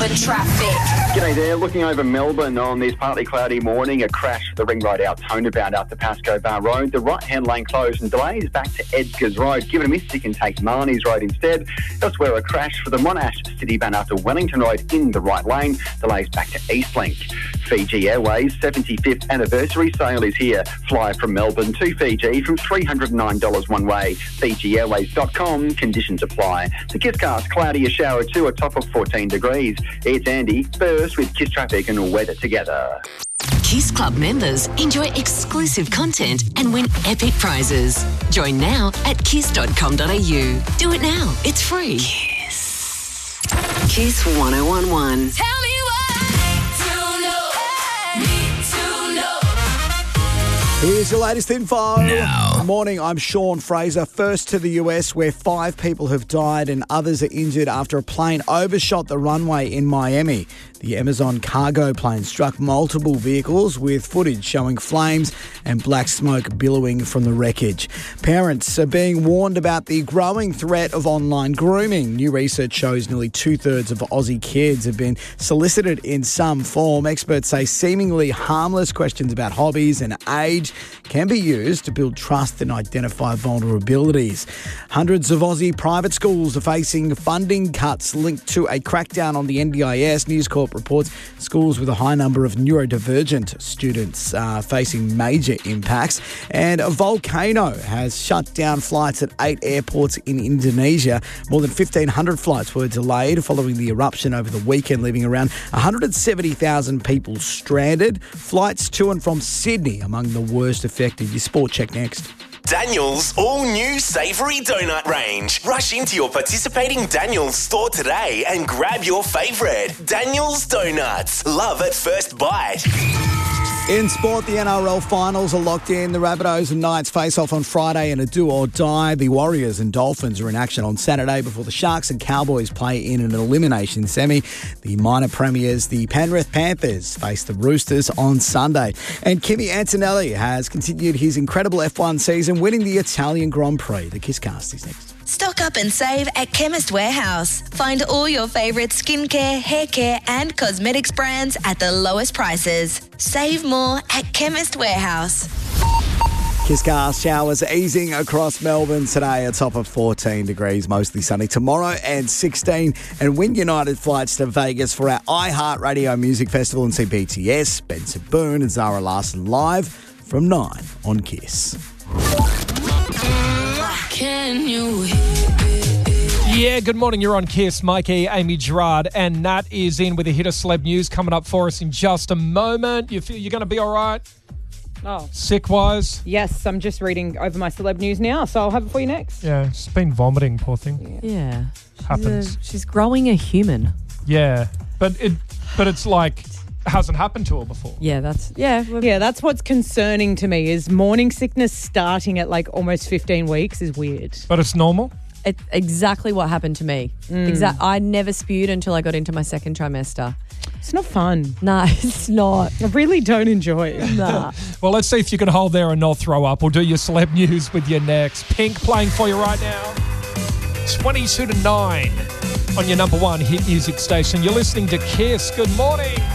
Traffic. G'day there. Looking over Melbourne on this partly cloudy morning, a crash for the Ring Road Altona bound out to Pascoe Bar Road. The right-hand lane closed and delays back to Edgars Road. Give it a miss, you can take Marnie's Road instead. Elsewhere, a crash for the Monash City bound out to Wellington Road in the right lane. Delays back to Eastlink. Fiji Airways 75th anniversary sale is here. Fly from Melbourne to Fiji from $309 one way. FijiAirways.com. Conditions apply. The Kisscast, cloudy, a shower 2, a top of 14 degrees. It's Andy, first with Kiss Traffic and weather together. Kiss Club members enjoy exclusive content and win epic prizes. Join now at kiss.com.au. Do it now. It's free. Kiss. Kiss 1011. Tell me Here's your latest info. Now. Good morning, I'm Sean Fraser. First to the US, where 5 people have died and others are injured after a plane overshot the runway in Miami. The Amazon cargo plane struck multiple vehicles, with footage showing flames and black smoke billowing from the wreckage. Parents are being warned about the growing threat of online grooming. New research shows nearly 2/3 of Aussie kids have been solicited in some form. Experts say seemingly harmless questions about hobbies and age can be used to build trust and identify vulnerabilities. Hundreds of Aussie private schools are facing funding cuts linked to a crackdown on the NDIS. News Corp reports schools with a high number of neurodivergent students are facing major impacts. And a volcano has shut down flights at 8 airports in Indonesia. More than 1,500 flights were delayed following the eruption over the weekend, leaving around 170,000 people stranded. Flights to and from Sydney among the worst affected. Your sport check next. Daniel's all-new savoury donut range. Rush into your participating Daniel's store today and grab your favourite. Daniel's Donuts. Love at first bite. In sport, the NRL finals are locked in. The Rabbitohs and Knights face off on Friday in a do or die. The Warriors and Dolphins are in action on Saturday before the Sharks and Cowboys play in an elimination semi. The minor premiers, the Penrith Panthers, face the Roosters on Sunday. And Kimi Antonelli has continued his incredible F1 season, winning the Italian Grand Prix. The Kisscast is next. Stock up and save at Chemist Warehouse. Find all your favourite skincare, hair care and cosmetics brands at the lowest prices. Save more at Chemist Warehouse. Kisscast, showers easing across Melbourne today, a top of 14 degrees, mostly sunny. Tomorrow and 16, and win United flights to Vegas for our iHeartRadio Music Festival and see BTS, Spencer Boone and Zara Larsson live from 9 on Kiss. Can you Yeah, good morning. You're on Kiss. Mikey, Amy Gerard, and Nat is in with a hit of celeb news coming up for us in just a moment. You feel you're going to be all right? Oh. Sick-wise? Yes, I'm just reading over my celeb news now, so I'll have it for you next. Yeah, she's been vomiting, poor thing. Yeah. Happens. She's growing a human. Yeah, but it's like hasn't happened to her before. Yeah, that's what's concerning to me is morning sickness starting at like almost 15 weeks is weird. But it's normal? It's exactly what happened to me. I never spewed until I got into my second trimester. It's not fun. No, it's not. I really don't enjoy it. Nah. Well, let's see if you can hold there and not throw up. We'll do your celeb news with you next. Pink playing for you right now. 22 to 9 on your number one hit music station. You're listening to Kiss. Good morning.